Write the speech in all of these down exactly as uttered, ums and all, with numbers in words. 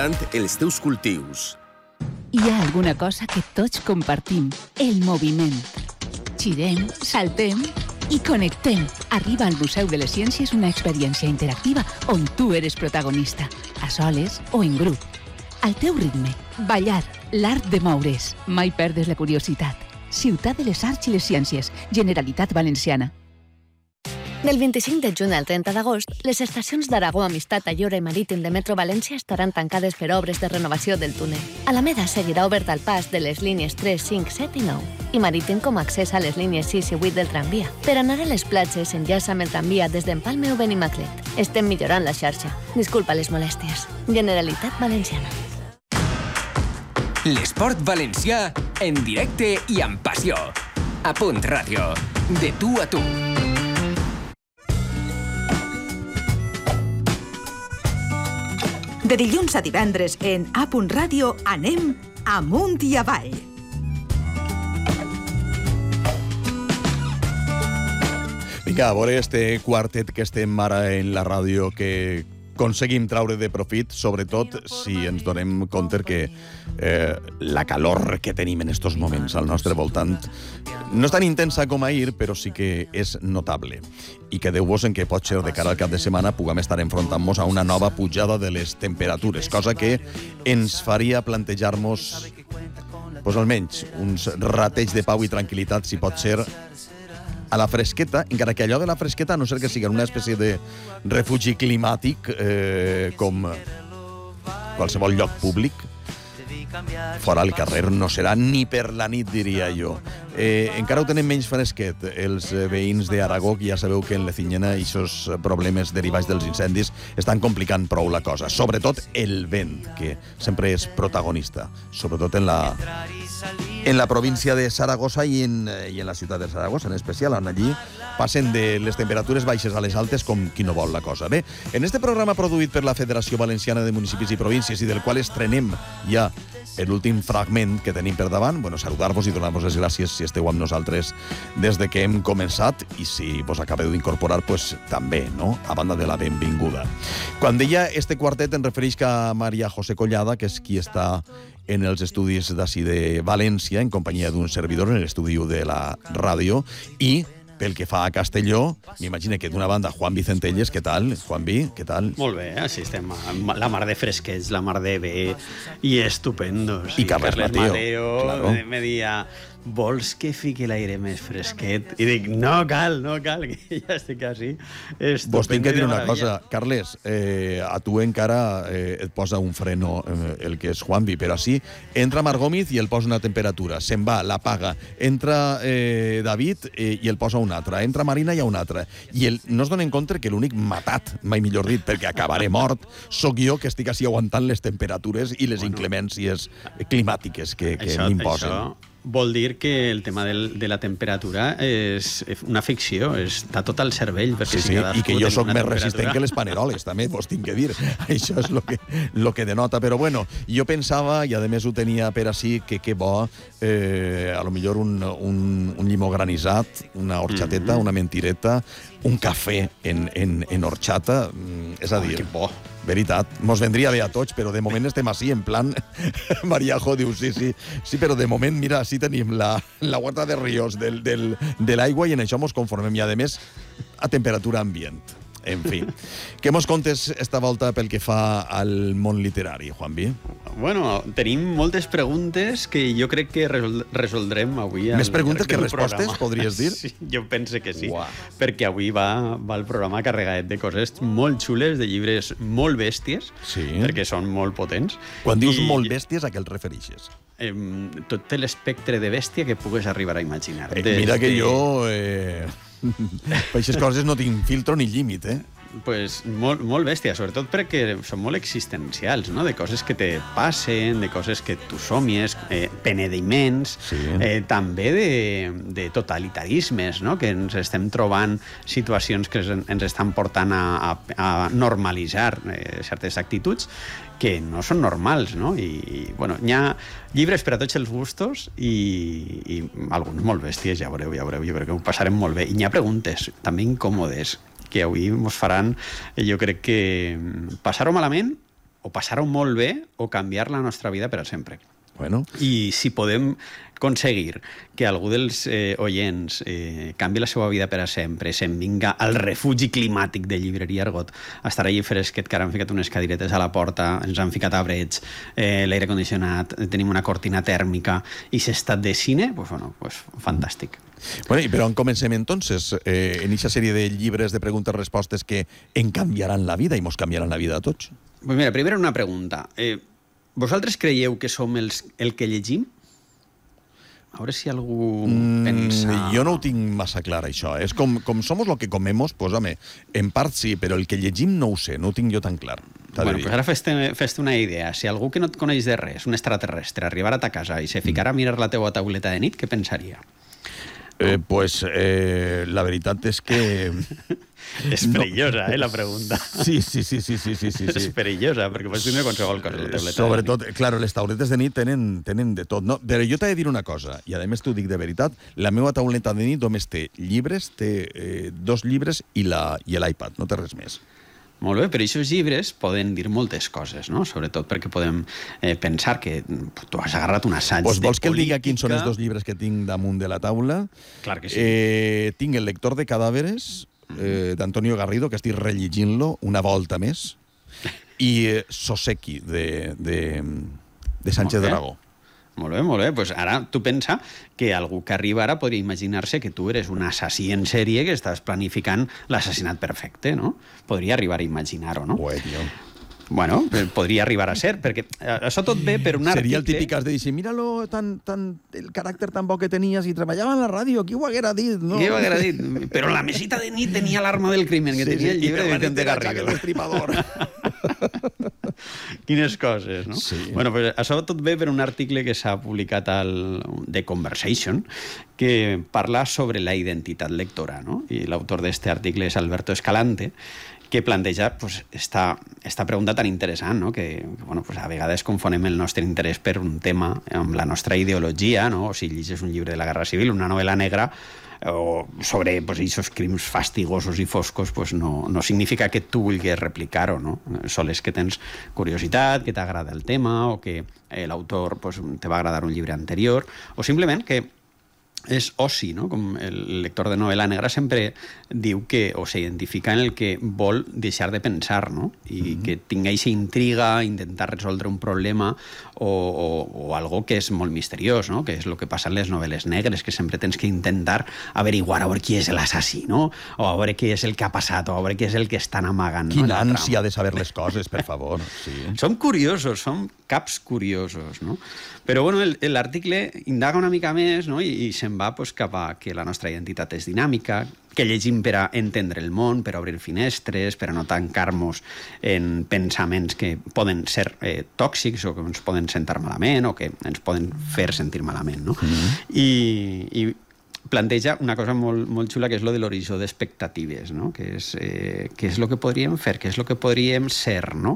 cuidant els teus cultius. Hi ha alguna cosa que tots compartim, el moviment. Girem, saltem i connectem. Arriba al Museu de les Ciències una experiència interactiva on tu eres protagonista, a soles o en grup. Al teu ritme, ballar, l'art de moure's. Mai perdes la curiositat. Ciutat de les Arts i les Ciències, Generalitat Valenciana. Del vint-i-cinc de juny al trenta d'agost, les estacions d'Aragó, Amistat, Ayora i Marítim de Metro València estaran tancades per obres de renovació del túnel. Alameda seguirà obert al pas de les línies tres, cinc, set i nou i Marítim com a accés a les línies sis i vuit del tramvia. Per anar a les platges, enllaça amb el tramvia des d'Empalme o Benimaclet. Estem millorant la xarxa. Disculpa les molèsties. Generalitat Valenciana. L'esport valencià en directe i amb passió. A Punt Ràdio. De tu a tu. De dilluns a divendres en A Punt Ràdio anem amunt i avall. Vinga, a veure este quartet que estem ara en la ràdio que aconseguim traure de profit, sobretot si ens donem compte que eh, la calor que tenim en estos moments al nostre voltant no és tan intensa com ahir, però sí que és notable. I quedeu-vos en que pot ser de cara al cap de setmana puguem estar enfrontant-nos a una nova pujada de les temperatures, cosa que ens faria plantejar-nos pues, almenys uns rateig de pau i tranquil·litat, si pot ser a la fresqueta, encara que allò de la fresqueta, a no ser que sigui una espècie de refugi climàtic, eh, com qualsevol lloc públic, fora al carrer no serà ni per la nit, diria jo. Eh, encara ho tenen menys fresquet els veïns d'Aragó, que ja sabeu que en l'Ecinyena aquests problemes derivats dels incendis estan complicant prou la cosa. Sobretot el vent, que sempre és protagonista, sobretot en la, en la província de Saragossa i en, i en la ciutat de Saragossa, en especial, on allí passen de les temperatures baixes a les altes com qui no vol la cosa. Bé, en este programa produït per la Federació Valenciana de Municipis i Províncies i del qual estrenem ja l'últim fragment que tenim per davant, bueno, saludar-vos i donar-vos les gràcies si esteu amb nosaltres des de que hem començat i si vos acabeu d'incorporar, pues també, no?, a banda de la benvinguda. Quan deia este quartet em refereix a Maria José Collada, que és qui està en els estudis d'ací de València, en companyia d'un servidor en l'estudi de la ràdio, i pel que fa a Castelló, m'imagino que d'una banda Juan Vicentelles, què tal? Juanvi, què tal? Molt bé, així estem. La mar de fresquets, la mar de bé, i estupendos. I Carles Mateo. Mateo claro. Me dia, vols que fiqui l'aire més fresquet? I dic, no cal, no cal, que ja estic així. Vos tinc que dir una cosa, Carles, eh, a tu encara eh, et posa un freno eh, el que és Juanvi, però així entra Marc Gómez i el posa una temperatura, se'n va, l'apaga, entra eh, David eh, i el posa una altra, entra Marina i a una altra. I el, no es donen compte que l'únic matat, mai millor dit, perquè acabaré mort, sóc jo que estic així aguantant les temperatures i les bueno, inclemències climàtiques que, que m'imposen. Això vol dir que el tema del, de la temperatura és una ficció, està tot al cervell. Sí, sí, i que jo sóc més resistent que les paneroles, també, vos tinc que dir. Això és el que, lo que denota. Però bueno, jo pensava, i a més ho tenia per així, que que bo, eh, a lo millor un, un, un llimó granissat, una horchateta, mm-hmm. una mentireta, un cafè en, en, en horchata, és a dir, oh, bo. Veritat, mos vendria bé a tots, però de moment estem així, en plan... Mariajo diu, sí, sí, sí, però de moment, mira, així tenim la, la guata de ríos del, del, de l'aigua i en això mos conformem, i a més, a temperatura ambient. En fi, què mos contes esta volta pel que fa al món literari, Juanvi? Bueno, tenim moltes preguntes que jo crec que resol resoldrem avui. Més preguntes que respostes, programa. Podries dir? Sí, jo penso que sí, Uah. perquè avui va, va el programa carregat de coses molt xules, de llibres molt bèsties, sí. perquè són molt potents. Quan dius I... molt bèsties, a què el refereixes? Eh, tot l'espectre de bèstia que pugues arribar a imaginar. Eh, mira que jo... Eh... per aquestes coses no tinc filtro ni límit, eh? Pues molt, molt bèstia, sobretot perquè són molt existencials, no? De coses que te passen, de coses que tu somies, eh, penediments, sí. eh, també de, de totalitarismes, no? Que ens estem trobant situacions que ens estan portant a, a, a normalitzar eh, certes actituds que no són normals, no? I, i bueno, hi ha llibres per a tots els gustos i, i alguns molt bèsties, ja veureu, ja veureu, jo crec que ho passarem molt bé. I hi ha preguntes també incòmodes que avui ens faran, jo crec que passar-ho malament o passar-ho molt bé o canviar la nostra vida per a sempre. Bueno. I si podem aconseguir que algú dels eh, oients eh, canvi la seva vida per a sempre, se'n vinga al refugi climàtic de Llibreria Argot, a estar allí fresquet, que ara han ficat unes cadiretes a la porta, ens han ficat abrets, eh, l'aire condicionat, tenim una cortina tèrmica i s'estat de cine, pues, bueno, pues, fantàstic. Bueno, però on comencem entonces eh, en aquesta sèrie de llibres de preguntes-respostes que en canviaran la vida i mos canviaran la vida a tots? Pues mira, primer una pregunta. Eh, vosaltres creieu que som els, el que llegim? A veure si algú mm, pensa... Jo no ho tinc massa clar, això. És com, com somos lo que comemos, pues, home, en part sí, però el que llegim no ho sé, no ho tinc jo tan clar. Bueno, pues ara fes-te fes una idea. Si algú que no et coneix de res, un extraterrestre, arribara a ta casa i se ficara a mirar la teua tauleta de nit, què pensaria? Eh, pues eh, la veritat és que... És perillosa, no. eh, la pregunta. Sí, sí, sí, sí, sí, sí, sí. És perillosa, perquè pots tindre qualsevol cosa a la tauleta. Sobretot, claro, les tauletes de nit tenen, tenen de tot, no? Però jo t'he de dir una cosa, i a més t'ho dic de veritat, la meva tauleta de nit només té llibres, té eh, dos llibres i l'iPad, no té res més. Molt bé, però aquests llibres poden dir moltes coses, no? Sobretot perquè podem eh, pensar que tu has agarrat un assaig pues de vols que política... el diga quins són els dos llibres que tinc damunt de la taula? Clar que sí. Eh, tinc El lector de cadàveres, eh, d'Antonio Garrido, que estic rellegint-lo una volta més, i eh, Soseki, de, de, de Sánchez Dragó. Molt bé, molt bé. Pues ara tu pensa que algú que arriba ara podria imaginar-se que tu eres un assassí en sèrie que estàs planificant l'assassinat perfecte, no? Podria arribar a imaginar-ho, no? Ué, tio. Bueno, podria arribar a ser, perquè això tot ve per un article... Seria el típic has de dir, mira-lo, tan, tan, el caràcter tan bo que tenies i treballava en la ràdio, qui ho haguera dit, no? Qui ho haguera dit? Però en la mesita de nit tenia l'arma del crimen, que sí, tenia el llibre de Vicente Garrido. Quines coses, no? Sí. Bueno, pues això tot ve per un article que s'ha publicat al The Conversation que parla sobre la identitat lectora, no? I l'autor d'este article és Alberto Escalante, que planteja pues, esta, esta pregunta tan interessant, no? que, que bueno, pues, a vegades confonem el nostre interès per un tema amb la nostra ideologia, no? O si llegis un llibre de la Guerra Civil, una novel·la negra, o sobre pues, aquests crims fastigosos i foscos, pues, no, no significa que tu vulguis replicar-ho, no? Sols que tens curiositat, que t'agrada el tema, o que eh, l'autor pues, te va agradar un llibre anterior, o simplement que és oci, no? Com el lector de novel·la negra sempre diu que o s'identifica en el que vol deixar de pensar, no? I mm-hmm. que tinga aquesta intriga, intentar resoldre un problema o, o, o algo que és molt misteriós, no? Que és el que passa en les novel·les negres, que sempre tens que intentar averiguar a veure qui és l'assassí, no? O a veure què és el que ha passat, o a veure què és el que estan amagant. Quina no? ànsia de saber les coses, per favor. Sí. Som curiosos, som caps curiosos, no? Però bueno, l'article indaga una mica més, no? I, i se'n va pues, cap a que la nostra identitat és dinàmica, que llegim per a entendre el món, per a obrir finestres, per a no tancar-nos en pensaments que poden ser eh, tòxics o que ens poden sentar malament o que ens poden fer sentir malament, no? Mm-hmm. I, i planteja una cosa molt, molt xula, que és lo de l'horitzó d'expectatives, no? Que és eh, què és el que podríem fer, què és el que podríem ser, no?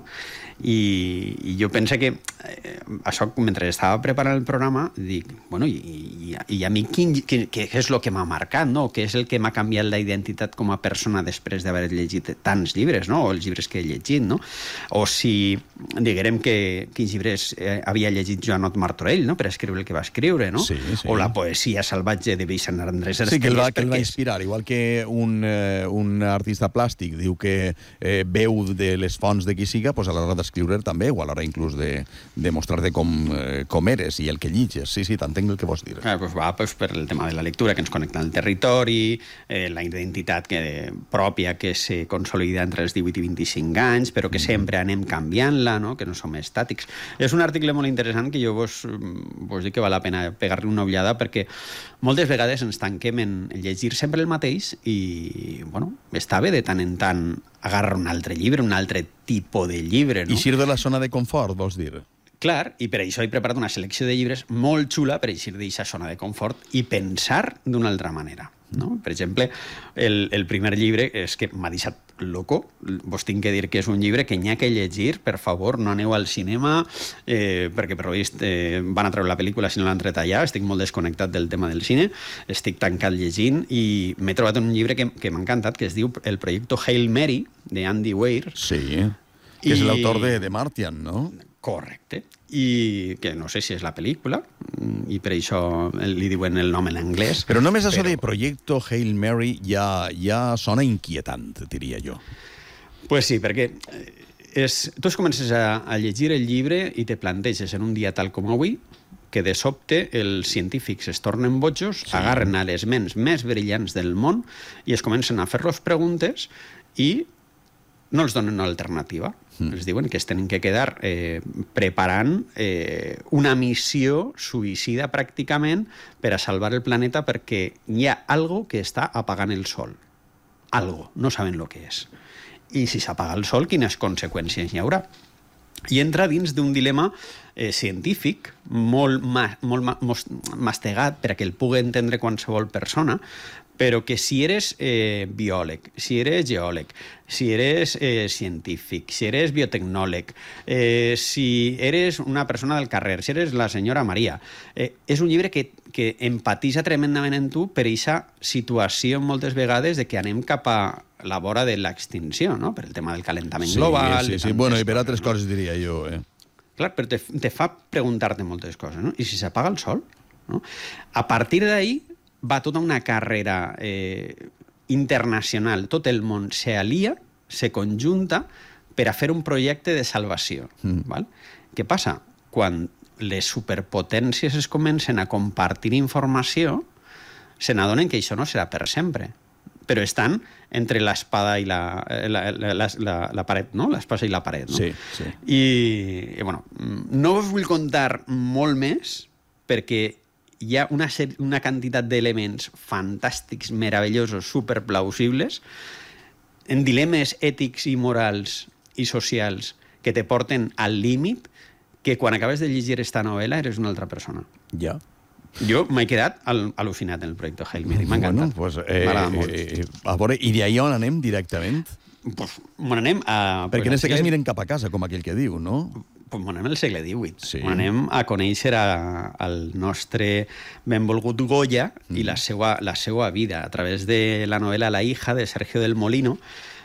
I, i jo penso que eh, això, mentre estava preparant el programa, dic, bueno, i, i, i a mi quin, què, què és el que m'ha marcat, no? Què és el que m'ha canviat la identitat com a persona després d'haver llegit tants llibres, no? O els llibres que he llegit, no? O si diguem que quins llibres eh, havia llegit Joanot Martorell, no? Per escriure el que va escriure, no? Sí, sí. O la poesia salvatge de Vicent Andrés Estelles. Sí, que el va, que el va inspirar, igual que un, eh, un artista plàstic diu que eh, veu de les fonts de qui siga, pues a l'hora d'escriure també, o a l'hora inclús de, de mostrar-te com, eh, com eres i el que llitges. Sí, sí, t'entenc el que vols dir. Ah, pues va pues, per el tema de la lectura, que ens connecta al territori, eh, la identitat que, pròpia que se consolida entre els divuit i vint-i-cinc anys, però que sempre anem canviant-la, no? Que no som estàtics. És un article molt interessant que jo vos, vos dic que val la pena pegar-li una ullada, perquè moltes vegades ens tanquem en llegir sempre el mateix i, bueno, està bé de tant en tant agarrar un altre llibre, un altre tipus de llibre, no? Eixir de la zona de confort, vols dir? Clar, i per això he preparat una selecció de llibres molt xula per eixir d'aquesta zona de confort i pensar d'una altra manera, no? Per exemple, el, el primer llibre és que m'ha deixat loco. Vos tinc que dir que és un llibre que n'hi ha que llegir. Per favor, no aneu al cinema, eh, perquè per vist eh, van a treure la pel·lícula si no l'han tret allà. Estic molt desconnectat del tema del cine. Estic tancat llegint i m'he trobat un llibre que, que m'ha encantat, que es diu El projecte Hail Mary, de Andy Weir. Sí. Que és l'autor de The Martian, no? Correcte. I que no sé si és la pel·lícula, i per això li diuen el nom en anglès. Però només això però... de Proyecto Hail Mary ja, ja sona inquietant, diria jo. Pues sí, perquè és, tu comences a, a llegir el llibre i te planteges en un dia tal com avui que de sobte els científics es tornen bojos, sí. agarren a les ments més brillants del món i es comencen a fer-los preguntes i no els donen una alternativa. Mm. Els diuen que es tenen que quedar eh, preparant eh, una missió suïcida pràcticament per a salvar el planeta perquè hi ha algo que està apagant el sol. Algo, no saben lo que és. I si s'apaga el sol, quines conseqüències hi haurà? I entra dins d'un dilema eh, científic molt, ma, molt ma, mastegat per a que el pugui entendre qualsevol persona, però que si eres eh, biòleg, si eres geòleg, si eres eh, científic, si eres biotecnòleg, eh, si eres una persona del carrer, si eres la senyora Maria, eh, és un llibre que, que empatitza tremendament en tu per aquesta situació moltes vegades de que anem cap a la vora de l'extinció, no? Per el tema del calentament sí, global... Sí, sí, bueno, i per altres coses, no? Diria jo, eh? Clar, però te, te fa preguntar-te moltes coses, no? I si s'apaga el sol? No? A partir d'ahí va tota una carrera eh, internacional. Tot el món s'alia, se conjunta per a fer un projecte de salvació. Mm. Val? Què passa? Quan les superpotències es comencen a compartir informació, se n'adonen que això no serà per sempre. Però estan entre l'espada i la, la, la, la, la, la paret, no? L'espasa i la paret, no? Sí, sí. I, i bueno, no us vull contar molt més perquè hi ha una, una quantitat d'elements fantàstics, meravellosos, superplausibles, en dilemes ètics i morals i socials que te porten al límit que quan acabes de llegir esta novel·la eres una altra persona. Ja. Jo m'he quedat al, al·lucinat en el projecte Hail Mary, m'ha encantat. Bueno, pues, eh, eh, a veure, i d'ahir on anem directament? Pues, bueno, anem a... Perquè en aquest cas miren cap a casa, com aquell que diu, no? Pues anem al segle divuit. Sí. Anem a conèixer a, al nostre benvolgut Goya mm. i la seva, la seva vida a través de la novel·la La hija, de Sergio del Molino,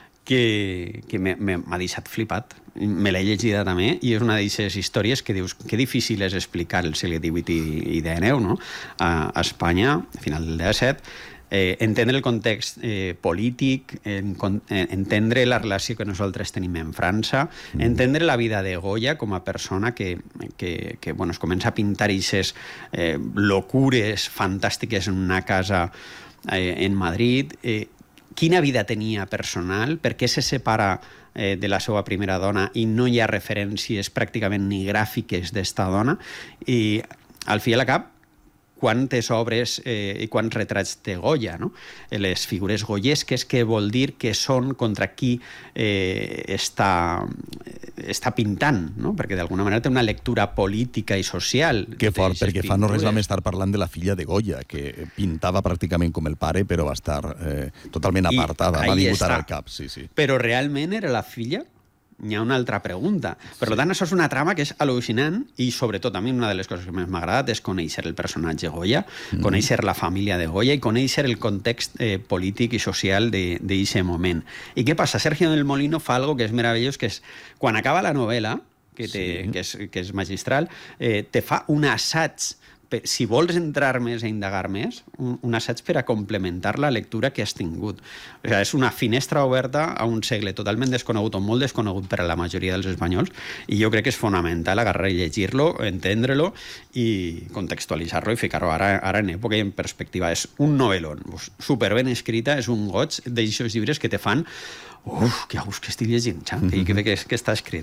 que, que m'ha deixat flipat. Me l'he llegida també i és una d'aquestes històries que dius que difícil és explicar el segle divuit i, i dinou, no? A, a Espanya, a final del disset, eh, entendre el context eh, polític, en, en, entendre la relació que nosaltres tenim en França, mm. entendre la vida de Goya com a persona que, que, que bueno, es comença a pintar aquestes eh, locures fantàstiques en una casa eh, en Madrid, eh, quina vida tenia personal, per què se separa eh, de la seva primera dona i no hi ha referències pràcticament ni gràfiques d'esta dona, i al fi i al cap quantes obres eh, i quants retrats té Goya, no? Les figures goyesques, què vol dir, que són contra qui eh, està, està pintant, no? Perquè d'alguna manera té una lectura política i social. Que fort, perquè fa no res vam estar parlant de la filla de Goya, que pintava pràcticament com el pare, però va estar eh, totalment apartada, va dibutar al cap. Sí, sí. Però realment era la filla? Hi ha una altra pregunta. Per sí. tant, això és una trama que és al·lucinant i, sobretot, a mi una de les coses que més m'ha agradat és conèixer el personatge Goya, mm. conèixer la família de Goya i conèixer el context eh, polític i social d'aquest moment. I què passa? Sergio del Molino fa algo que és meravellós, que és, quan acaba la novel·la, que, té, sí. que, és, que és magistral, eh, te fa un assaig, si vols entrar més i indagar més, un, un assaig per a complementar la lectura que has tingut. O sigui, és una finestra oberta a un segle totalment desconegut o molt desconegut per a la majoria dels espanyols, i jo crec que és fonamental agarrar i llegir-lo, entendre-lo i contextualitzar-lo i ficar-ho ara, ara en època i en perspectiva. És un novel·lon, superben escrita, és un goig d'aixòs llibres que te fan uf, que a gust que estic llegint, xa, que, que, que, que està escrit.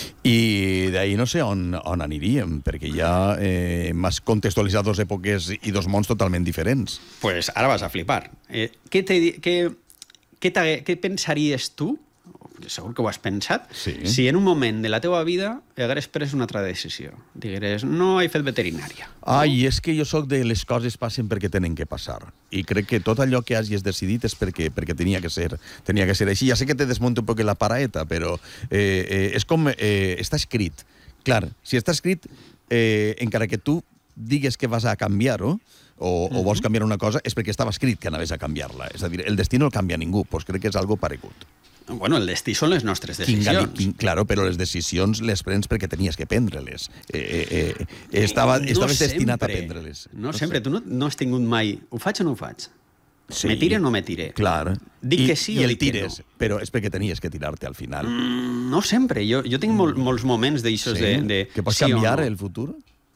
I d'ahir no sé on, on aniríem, perquè ja eh, m'has contextualitzat dues èpoques i dos mons totalment diferents. Pues ara vas a flipar. Eh, què, te, què, què, què pensaries tu, segur que ho has pensat, sí. si en un moment de la teva vida hagués pres una altra decisió? Digueres, no he fet veterinària. Ai, és que jo sóc de les coses passen perquè tenen que passar. I crec que tot allò que hagis decidit és perquè, perquè tenia, que ser, tenia que ser així. Ja sé que te desmonto un poc la paraeta, però eh, eh, és com... Eh, està escrit. Clar, si està escrit, eh, encara que tu digues que vas a canviar-ho, o, uh-huh. o vols canviar una cosa, és perquè estava escrit que anaves a canviar-la. És a dir, el destí no el canvia ningú, doncs crec que és algo paregut. Bueno, el destí són les nostres decisions. Quin, quin, claro, però les decisions les prens perquè tenies que prendre-les. Eh, eh, eh, estava, no estaves sempre, destinat a prendre-les. No, no sempre. Sé. Tu no, no has tingut mai... Ho faig o no ho faig? Sí. Me tire o no me tire? Clar. Dic I, que sí i o el dic que tires, no? però és perquè tenies que tirar-te al final. Mm, no sempre. Jo, jo tinc mol, molts moments d'aixòs Sí? de, de... Que pots sí canviar no. el futur?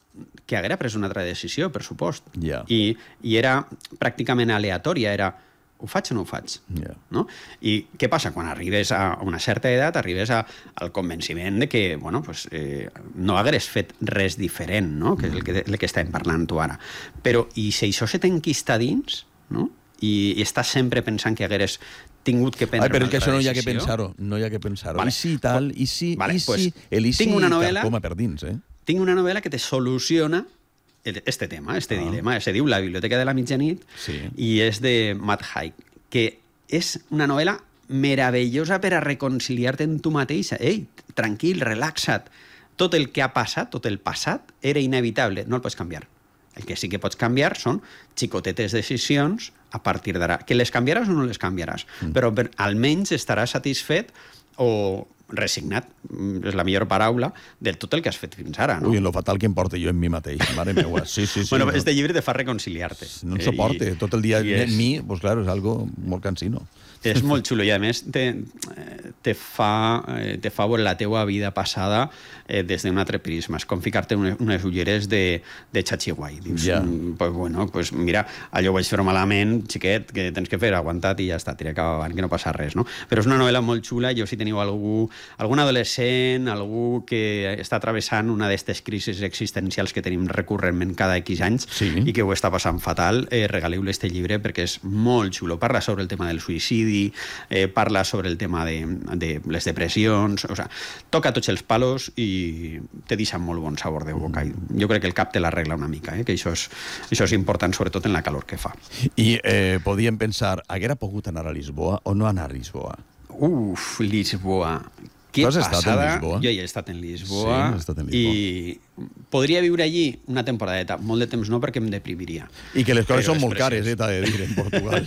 Que haguera pres una altra decisió, per supost. Ja. I, I era pràcticament aleatòria, era ho faig o no ho faig? Yeah. No? I què passa? Quan arribes a una certa edat, arribes a, al convenciment de que bueno, pues, eh, no hagués fet res diferent, no? Que és el que, el que estem parlant tu ara. Però, i si això se t'enquista dins, no? I, i estàs sempre pensant que hagués tingut que prendre Ai, però una que altra això no hi ha que decisió. pensar-ho, no hi ha que pensar-ho. Vale. I si tal, i si, Vale, i si, pues, el i si tinc una novel·la- com a per dins, eh? Tinc una novel·la que te soluciona este tema, este ah. dilema. Se diu La biblioteca de la mitjanit Sí. i és de Matt Haig, que és una novel·la meravellosa per a reconciliar-te amb tu mateixa. Ei, tranquil, relaxa't. Tot el que ha passat, tot el passat, era inevitable, no el pots canviar. El que sí que pots canviar són xicotetes decisions a partir d'ara. Que les canviaràs o no les canviaràs, mm. però per, almenys estaràs satisfet o resignat, és la millor paraula, de tot el que has fet fins ara. No? Ui, en lo fatal que em porte jo en mi mateix, mare meua. Sí, sí, sí. Bueno, no. este llibre te fa reconciliar-te. No en soporte, I, tot el dia és, en mi, pues claro, és algo molt cansino. És molt xulo i a més te, te, fa, te fa veure la teua vida passada eh, des d'un altre prisma. És com ficar-te unes, unes ulleres de, de Chachi Guai. Dius, Ja. pues, bueno, pues mira, allò ho vaig fer malament, xiquet, que tens que fer, aguantat i ja està, tira cap avant, que no passa res, no? Però és una novel·la molt xula. Jo, si teniu algú, algun adolescent, algú que està travessant una d'aquestes crisis existencials que tenim recurrentment cada X anys Sí. i que ho està passant fatal, eh, regaleu-li este llibre perquè és molt xulo. Parla sobre el tema del suïcidi, eh, parla sobre el tema de, de les depressions, o sea, toca tots els palos i te deixa molt bon sabor de boca. I jo crec que el cap te l'arregla una mica, eh? Que això és, això és important, sobretot en la calor que fa. I eh, podíem pensar, haguera pogut anar a Lisboa o no anar a Lisboa? Uf, Lisboa. Que Tu has estat passada. en Lisboa? Jo hi he estat en Lisboa. Sí, has estat en Lisboa. I podria viure allí una temporadeta. Molt de temps no, perquè em deprimiria. I que les coses Però són és molt cares, preciós. eh, t'ha de dir, en Portugal.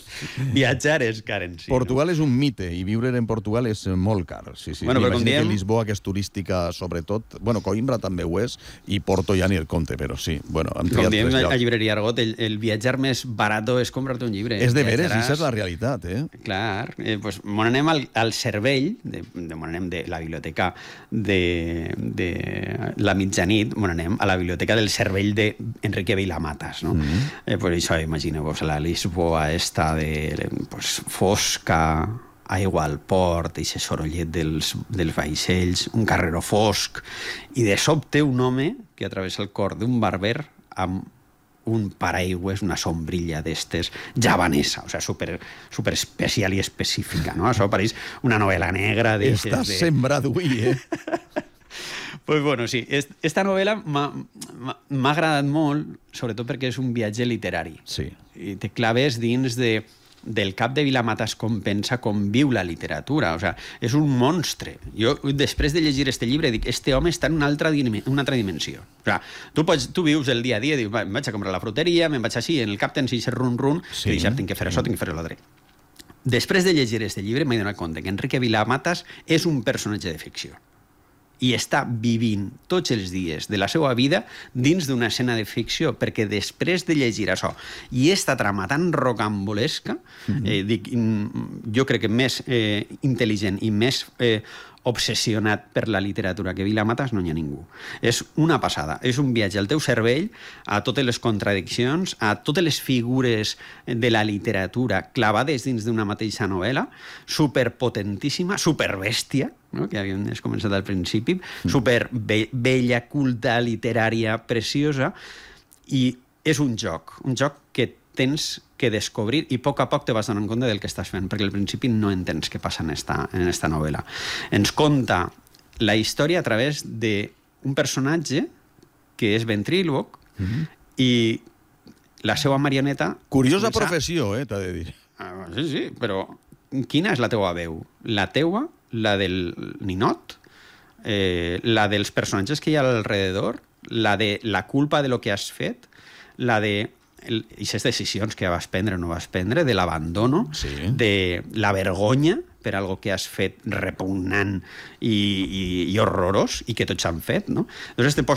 Viatjar és car en si. Portugal és un mite i viure en Portugal és molt car. Sí, sí. Bueno, però com M'imagino diem- que Lisboa, que és turística, sobretot... Bueno, Coimbra també ho és, i Porto ja ni el compte, però sí. Bueno, hem Com triat diem tres a llocs. llibreria Argot, el, el viatjar més barato és comprar-te un llibre. És de veres, Viatjaràs- això és la realitat, eh? Clar, eh, pues, mon anem al, al cervell, de, de, mon anem de la biblioteca de, de la mitjanit, mon anem a la biblioteca del cervell d'Enrique Vilamatas, no? Mm. Eh, pues això, imagineu-vos, la Lisboa esta de pues, fosca, aigua al port, aquest sorollet dels, dels vaixells, un carreró fosc, i de sobte un home que atravessa el cor d'un barber amb un paraigües, una sombrilla d'estes javanesa, o sigui, super, super especial i específica, no? Això pareix una novel·la negra d'eixes Estàs de... sembrat avui, eh? Pues bueno, sí, est- esta novel·la m'ha m'ha- m'ha agradat molt, sobretot perquè és un viatge literari. Sí. I te claves dins de, del cap de Vilamatas com pensa, com viu la literatura. O sigui, és un monstre. Jo, després de llegir este llibre, dic, este home està en una altra, una altra dimensió. O sigui, tu, pots, tu vius el dia a dia, dius, va, em vaig a comprar la fruteria, me'n vaig així, en el cap tens aquest run-run, Sí. que deixar, tinc que fer això, tinc que fer l'altre. Després de llegir este llibre, m'he donat compte que Enrique Vilamatas és un personatge de ficció i està vivint tots els dies de la seva vida dins d'una escena de ficció, perquè després de llegir això i esta trama tan rocambolesca, mm-hmm. eh, dic, jo crec que més eh, intel·ligent i més eh, obsessionat per la literatura que Vilamatas no hi ha ningú. És una passada. És un viatge al teu cervell, a totes les contradiccions, a totes les figures de la literatura clavades dins d'una mateixa novel·la, superpotentíssima, superbèstia, no? Que havíem començat al principi, super be bella, culta, literària, preciosa, i és un joc, un joc que tens que descobrir i a poc a poc te vas donant compte del que estàs fent, perquè al principi no entens què passa en esta, en esta novel·la. Ens conta la història a través d'un personatge que és ventríloc mm-hmm. i la seva marioneta... Curiosa comença... professió, eh, t'ha de dir. Ah, sí, sí, però quina és la teua veu? La teua, la del ninot, eh, la dels personatges que hi ha alrededor, la de la culpa de lo que has fet, la de aquestes decisions que vas prendre o no vas prendre, de l'abandono, Sí. de la vergonya, per algo que has fet repugnant i, i, i horrorós i que tots han fet, no? Llavors te poses